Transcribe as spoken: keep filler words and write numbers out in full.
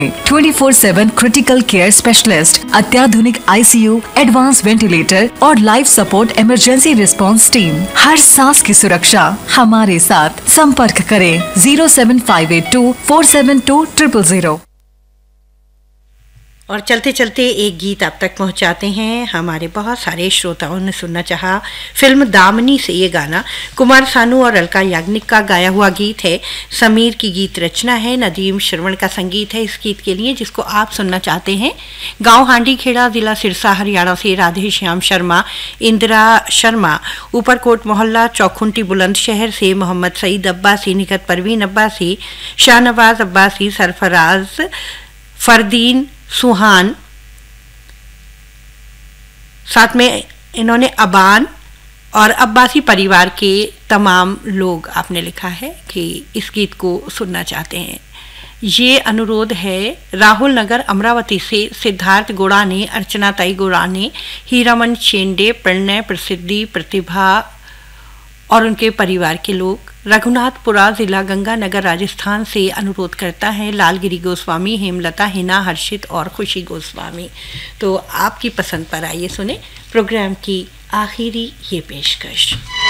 Twenty four seven critical care specialist, अत्याधुनिक ICU, advance ventilator और life support emergency response team. हर सांस की सुरक्षा हमारे साथ। संपर्क करें zero seven five eight to four seven to triple zero. और चलते चलते एक गीत आप तक पहुंचाते हैं। हमारे बहुत सारे श्रोताओं ने सुनना चाहा फिल्म दामिनी से ये गाना। कुमार सानू और अलका याग्निक का गाया हुआ गीत है। समीर की गीत रचना है, नदीम श्रवण का संगीत है इस गीत के लिए, जिसको आप सुनना चाहते हैं। गांव हांडी खेड़ा, जिला सिरसा, हरियाणा से राधे श्याम शर्मा, इंदिरा शर्मा, ऊपरकोट मोहल्ला, चौखुंटी बुलंदशहर से मोहम्मद सईद अब्बासी, निकट परवीन अब्बासी, शाहनवाज अब्बासी, सरफराज, फरदीन, सुहान, साथ में इन्होंने अबान और अब्बासी परिवार के तमाम लोग आपने लिखा है कि इस गीत को सुनना चाहते हैं। ये अनुरोध है राहुल नगर अमरावती से सिद्धार्थ गोड़ाने, अर्चना ताई गोड़ाने, हीरामन शेंडे, प्रणय, प्रसिद्धि, प्रतिभा और उनके परिवार के लोग। रघुनाथपुरा जिला गंगानगर राजस्थान से अनुरोध करता है लालगिरी गोस्वामी, हेमलता, हिना, हर्षित और खुशी गोस्वामी। तो आपकी पसंद पर आइए सुने प्रोग्राम की आखिरी ये पेशकश।